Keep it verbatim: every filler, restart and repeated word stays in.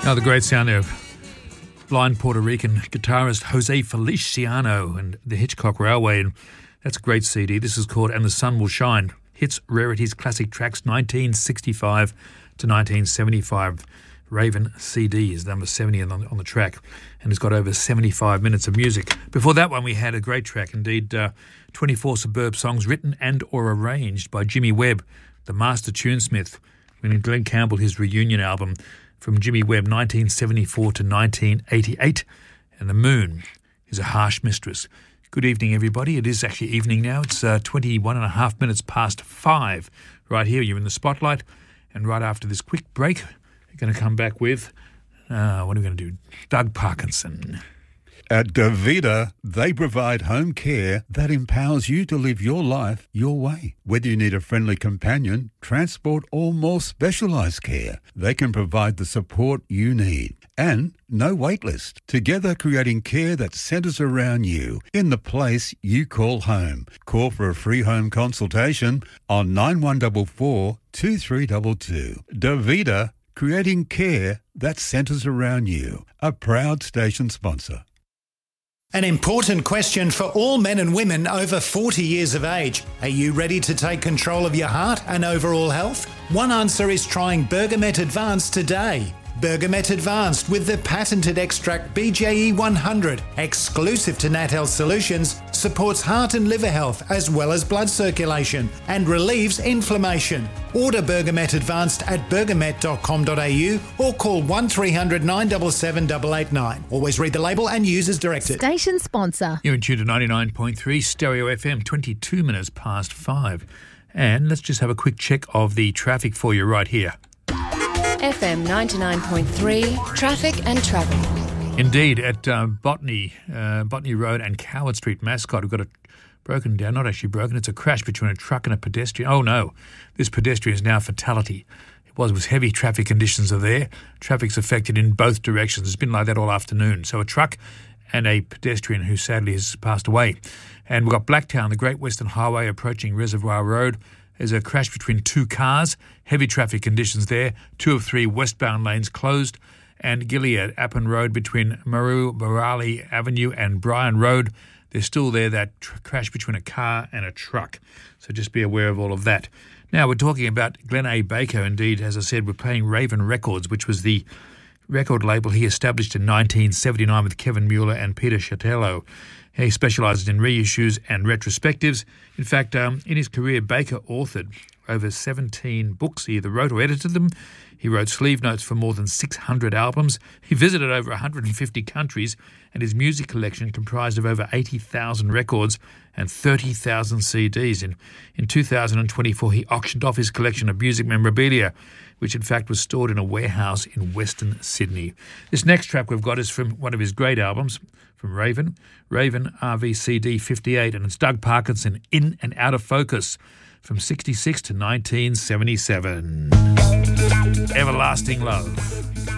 Now the great sound of blind Puerto Rican guitarist Jose Feliciano and the Hitchcock Railway, and that's a great C D. This is called And the Sun Will Shine. Hits, Rarities, Classic Tracks, nineteen sixty-five to nineteen seventy-five. Raven C D is number seventy on the, on the track, and it's got over seventy-five minutes of music. Before that one, we had a great track indeed, uh, twenty-four superb songs written and or arranged by Jimmy Webb, the master tunesmith, when Glenn Campbell, his reunion album from Jimmy Webb, nineteen seventy-four to nineteen eighty-eight. And The Moon is a Harsh Mistress. Good evening, everybody. It is actually evening now. It's uh, twenty-one and a half minutes past five. Right here, you're in the spotlight. And right after this quick break, we're going to come back with, uh, what are we going to do? Doug Parkinson. At Davida, they provide home care that empowers you to live your life your way. Whether you need a friendly companion, transport, or more specialised care, they can provide the support you need. And no wait list. Together creating care that centres around you in the place you call home. Call for a free home consultation on nine one four four, two three two two. Davida, creating care that centres around you. A proud station sponsor. An important question for all men and women over forty years of age. Are you ready to take control of your heart and overall health? One answer is trying Bergamet Advanced today. Bergamet Advanced with the patented extract B J E one hundred, exclusive to Nat Health Solutions, supports heart and liver health as well as blood circulation and relieves inflammation. Order Bergamet Advanced at bergamet dot com dot a u or call one three hundred, nine seven seven, eight eight nine. Always read the label and use as directed. Station sponsor. You're in tune to ninety-nine point three Stereo F M, twenty-two minutes past five. And let's just have a quick check of the traffic for you right here. F M ninety-nine point three, traffic and travel. Indeed, at uh, Botany, uh, Botany Road and Coward Street, Mascot, we've got a broken down, not actually broken, it's a crash between a truck and a pedestrian. Oh no, this pedestrian is now fatality. It was, was heavy traffic conditions are there. Traffic's affected in both directions. It's been like that all afternoon. So a truck and a pedestrian who sadly has passed away. And we've got Blacktown, the Great Western Highway approaching Reservoir Road. There's a crash between two cars, heavy traffic conditions there, two of three westbound lanes closed, and Gilead, Appin Road between Maru Barali Avenue and Bryan Road. There's still there that tr- crash between a car and a truck. So just be aware of all of that. Now, we're talking about Glenn A. Baker. Indeed, as I said, we're playing Raven Records, which was the record label he established in nineteen seventy-nine with Kevin Mueller and Peter Chatello. He specialises in reissues and retrospectives. In fact, um, in his career, Baker authored over seventeen books. He either wrote or edited them. He wrote sleeve notes for more than six hundred albums. He visited over one hundred fifty countries, and his music collection comprised of over eighty thousand records and thirty thousand C Ds. In, in two thousand twenty-four, he auctioned off his collection of music memorabilia, which in fact was stored in a warehouse in Western Sydney. This next track we've got is from one of his great albums, from Raven, Raven R V C D fifty-eight, and it's Doug Parkinson, In and Out of Focus, from sixty-six to nineteen seventy-seven. Everlasting Love.